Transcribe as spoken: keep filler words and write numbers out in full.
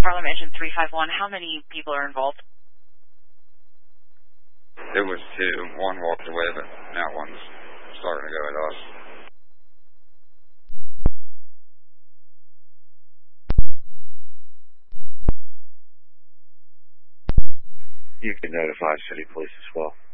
Harlem Engine three five one, how many people are involved? It was two. One walked away, but now one's starting to go at us. You can notify city police as well.